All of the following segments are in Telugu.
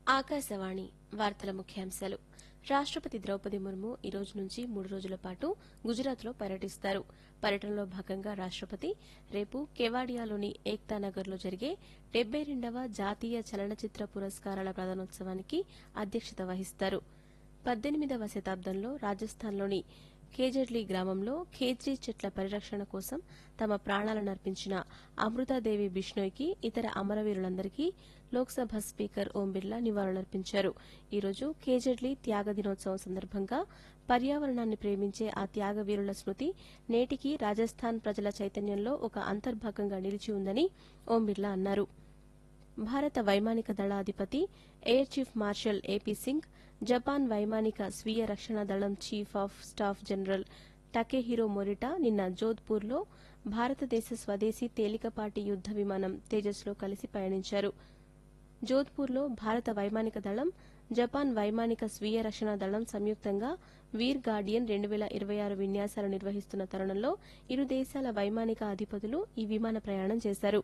ఆకాశవాణి వార్తల ముఖ్యాంశాలు. రాష్టపతి ద్రౌపది ముర్ము ఈ రోజు నుంచి 3 రోజుల పాటు గుజరాత్లో పర్యటిస్తారు. పర్యటనలో భాగంగా రాష్టపతి రేపు కెవాడియాలోని ఏక్తా నగర్లో జరిగే 72వ జాతీయ చలనచిత్ర పురస్కారాల ప్రదానోత్సవానికి అధ్యక్షత వహిస్తారు. 18వ శతాబ్దంలో రాజస్థాన్లోని ఖేజడ్లీ గ్రామంలో ఖేజ్రీ చెట్ల పరిరక్షణ కోసం తమ ప్రాణాలనర్పించిన అమృతాదేవి బిష్నోయ్కి ఇతర అమరవీరులందరికీ లోక్సభ స్పీకర్ ఓం బిర్లా నివాళులర్పించారు. ఈ రోజు ఖేజడ్లీ త్యాగ దినోత్సవం సందర్భంగా పర్యావరణాన్ని ప్రేమించే ఆ త్యాగవీరుల స్మృతి నేటికీ రాజస్థాన్ ప్రజల చైతన్యంలో ఒక అంతర్భాగంగా నిలిచి ఉందని ఓం బిర్లా అన్నారు. భారత వైమానిక దళాధిపతి air chief marshal AP Singh, Japan వైమానిక స్వీయ రక్షణ దళం చీఫ్ ఆఫ్ స్టాఫ్ జనరల్ టకేహిరో మొరిటా నిన్న జోధ్పూర్లో భారతదేశ స్వదేశీ తేలికపాటి యుద్ద విమానం తేజస్లో కలిసి పయనించారు. జోధ్పూర్లో భారత వైమానిక దళం, జపాన్ వైమానిక స్వీయ రక్షణ దళం సంయుక్తంగా వీర్ గార్డియన్ 2026 విన్యాసాలు నిర్వహిస్తున్న తరుణంలో ఇరు దేశాల వైమానిక అధిపతులు ఈ విమాన ప్రయాణం చేశారు.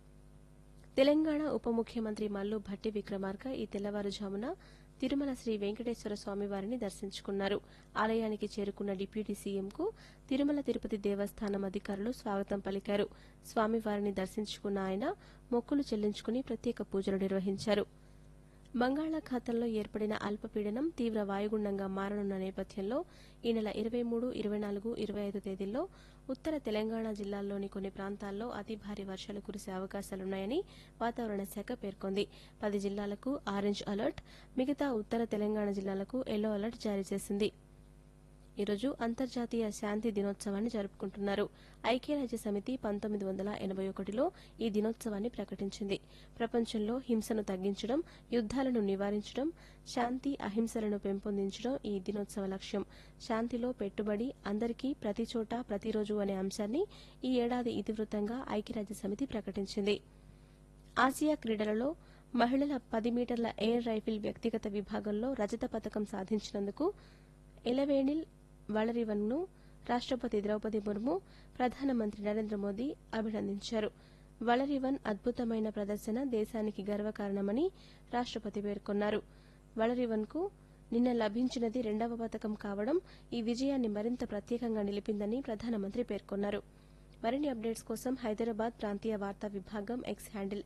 తెలంగాణ ఉప ముఖ్యమంత్రి మల్లు భట్టి విక్రమార్క ఈ తెల్లవారుజామున తిరుమల శ్రీ వెంకటేశ్వర స్వామివారిని దర్శించుకున్నారు. ఆలయానికి చేరుకున్న డిప్యూటీ సీఎంకు తిరుమల తిరుపతి దేవస్థానం అధికారులు స్వాగతం పలికారు. స్వామివారిని దర్శించుకున్న ఆయన మొక్కులు చెల్లించుకుని ప్రత్యేక పూజలు నిర్వహించారు. బంగాళాఖాతంలో ఏర్పడిన అల్పపీడనం తీవ్ర వాయుగుండంగా మారనున్న నేపథ్యంలో ఈ నెల 23, 24, 25 తేదీల్లో ఉత్తర తెలంగాణ జిల్లాల్లోని కొన్ని ప్రాంతాల్లో అతి భారీ వర్షాలు కురిసే అవకాశాలున్నాయని వాతావరణ శాఖ పేర్కొంది. 10 జిల్లాలకు ఆరెంజ్ అలర్ట్, మిగతా ఉత్తర తెలంగాణ జిల్లాలకు ఎల్లో అలర్ట్ జారీ చేసింది. ఈరోజు అంతర్జాతీయ శాంతి దినోత్సవాన్ని జరుపుకుంటున్నారు. ఐక్యరాజ్య సమితి 1981లో ఈ దినోత్సవాన్ని ప్రకటించింది. ప్రపంచంలో హింసను తగ్గించడం, యుద్దాలను నివారించడం, శాంతి అహింసలను పెంపొందించడం ఈ దినోత్సవ లక్ష్యం. శాంతిలో పెట్టుబడి అందరికీ ప్రతిచోట ప్రతిరోజు అనే అంశాన్ని ఈ ఏడాది ఇతివృత్తంగా ఐక్యరాజ్య సమితి ప్రకటించింది. ఆసియా క్రీడలలో మహిళల 10 మీటర్ల ఎయిర్ రైఫిల్ వ్యక్తిగత విభాగంలో రజత పతకం సాధించినందుకు ఎలవేనిల్ వలరివన్ను రాష్టపతి ద్రౌపది ముర్ము, ప్రధానమంత్రి నరేంద్ర మోదీ అభినందించారు. వలరివన్ అద్భుతమైన ప్రదర్శన దేశానికి గర్వకారణమని రాష్టపతి పేర్కొన్నారు. వలరివన్కు నిన్న లభించినది 2వ పతకం కావడం ఈ విజయాన్ని మరింత ప్రత్యేకంగా నిలిపిందని ప్రధానమంత్రి పేర్కొన్నారు. మరిన్ని అప్డేట్స్ కోసం హైదరాబాద్ ప్రాంతీయ వార్తా విభాగం ఎక్స్ హ్యాండిల్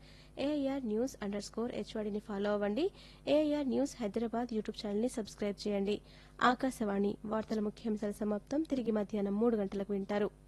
@AIR_News_HYDని ఫాలో అవ్వండి. AIR న్యూస్ హైదరాబాద్ యూట్యూబ్ ఛానల్ని సబ్స్క్రైబ్ చేయండి. ఆకాశవాణి వార్తల ముఖ్యాంశాల సమాప్తం. తిరిగి మధ్యాహ్నం 3 గంటలకు వింటారు.